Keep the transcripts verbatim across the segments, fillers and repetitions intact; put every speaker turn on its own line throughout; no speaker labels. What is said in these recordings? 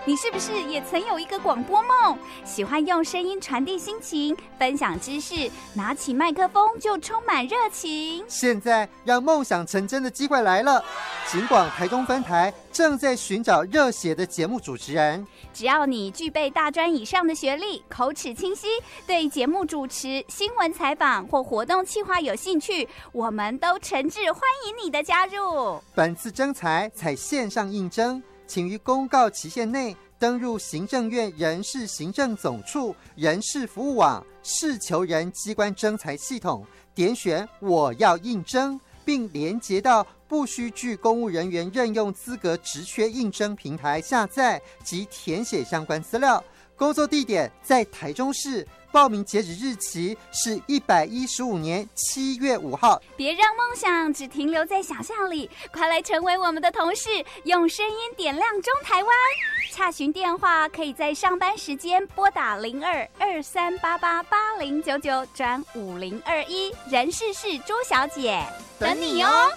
你是不是也曾有一个广播梦？喜欢用声音传递心情，分享知识，拿起麦克风就充满热情。
现在让梦想成真的机会来了，警广台中分台正在寻找热血的节目主持人。
只要你具备大专以上的学历，口齿清晰，对节目主持、新闻采访或活动企划有兴趣，我们都诚挚欢迎你的加入。
本次征才采线上应征，请于公告期限内登入行政院人事行政总处人事服务网事求人机关征才系统，点选我要应征，并连结到不需具公务人员任用资格职缺应征平台下载及填写相关资料。工作地点在台中市，报名截止日期是一百一十五年七月五号。
别让梦想只停留在想象里，快来成为我们的同事，用声音点亮中台湾。洽询电话可以在上班时间拨打零二二三八八八零九九转五零二一，人事是朱小姐，等你哦。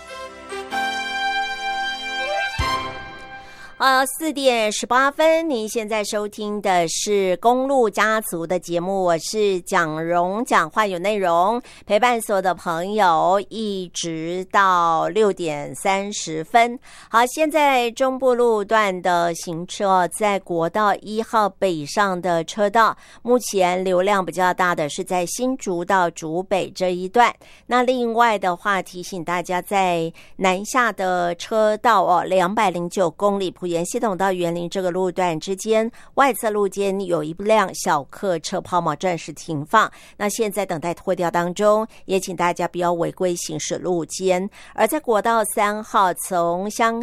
呃，四点十八分，您现在收听的是公路家族的节目，我是蒋蓉，讲话有内容，陪伴所有的朋友一直到六点三十分。好，现在中部路段的行车在国道一号北上的车道，目前流量比较大的是在新竹到竹北这一段。那另外的话，提醒大家在南下的车道哦，两百零九公里埔沿系统到园林这个路段之间，外侧路肩有一辆小客车抛锚暂时停放，那现在等待拖吊当中，也请大家不要违规行驶路肩。而在国道三号从乡